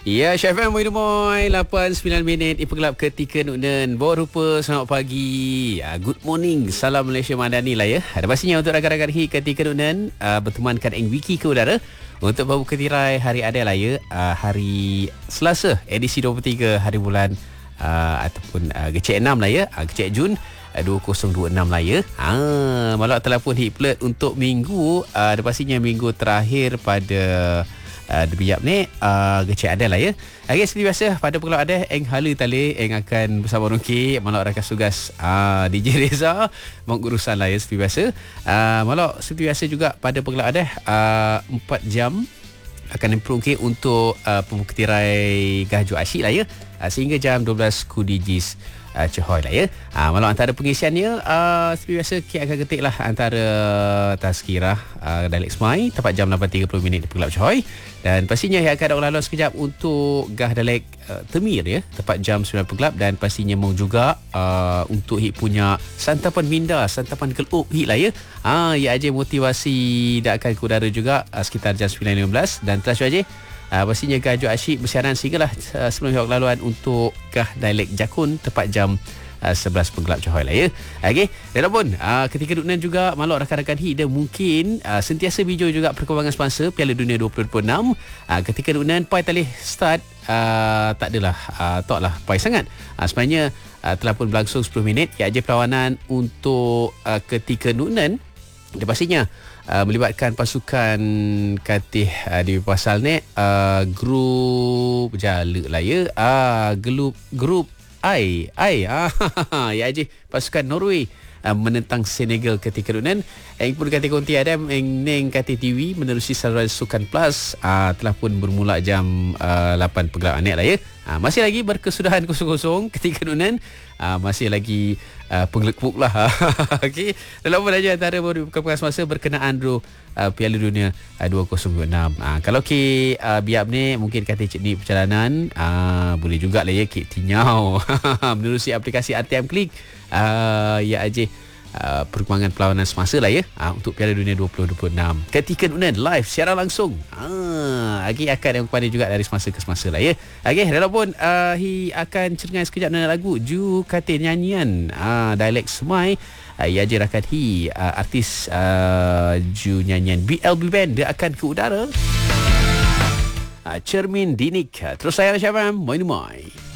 Ya, Chef M, Moy 8-9 minit Ipergelap ketika Nunan. Bawa rupa, selamat pagi, good morning, salam Malaysia Madani lah ya. Ada pastinya untuk rakan-rakan hit ketika Nunan bertemankan Eng Wiki ke udara untuk membuka tirai hari ada lah ya. Hari Selasa, edisi 23 hari bulan ataupun kecik 6 lah ya, kecik Jun 2026 lah ya. Malak telefon hit plate untuk minggu, ada pastinya minggu terakhir pada Debiyap ni kecil ada lah ya. Okay, seperti biasa pada Pengelak ada Eng hala tali Eng akan bersama Rungki Malak rakan tugas DJ Reza mengurusan lah ya seperti biasa. Malak seperti biasa juga pada Pengelak ada 4 jam akan Rungki untuk pembuka tirai Gajo Asyik lah ya, sehingga jam 12 Kudijis Cehoy lah ya. Malam antara pengisiannya seperti biasa Kik akan ketik lah antara tazkirah Dialek Semai tepat jam 8.30 minit di Pengelap Cehoy. Dan pastinya akan ada ulang sekejap untuk Gah Dialek Temir ya, tepat jam 9 Pengelap. Dan pastinya mau juga untuk hit punya santapan minda, santapan kelup hit lah ya. Ya aja motivasi dah akan ke udara juga sekitar jam 9.15. Dan telah aja pastinya Gajo Asyik bersiaran sehinggalah sebelum hak laluan untuk Gah Dialek Jakun tepat jam 11 Pengelap Cehoy lah ya. Okey, dan pun ketika Nunan juga malak rakan-rakan hit dan mungkin sentiasa bijou juga perkembangan sponsor Piala Dunia 2026. Ketika Nunan pai talih start tak adalah taklah pai sangat. Sebenarnya telah pun berlangsung 10 minit ya aja perlawanan untuk ketika Nunan. Dia pastinya melibatkan pasukan Katih di pasal ni grup jala lah ya, grup I ya aje pasukan Norway menentang Senegal ketika Nunan. Eng pun kata konti Adam eng neng kata TV menerusi saluran Sukan Plus telah pun bermula jam 8 Pengelap anik lah ya. Masih lagi berkesudahan 0-0 ketika Nunan, masih lagi pengelekpuk lah. Okey, dalam apa saja antara perkembangan semasa berkenaan Piala Dunia 2026. Kalau Kik biap ni mungkin kata cik ni perjalanan, boleh juga lah ya Kik tinyau menerusi aplikasi RTM Klik ya aje perkembangan perlawanan semasa lah ya untuk Piala Dunia 2026 ketika Nunan live secara langsung. Lagi akan yang kepada juga dari semasa ke semasa lah ya. Okey, walaupun akan cendengar sekejap dengan lagu Ju Kata Nyanyian Dialek Semai. Ya je rakan artis Ju nyanyian BLB Band dia akan ke udara. Cermin Dinik. Terus saya Syabam, Moin.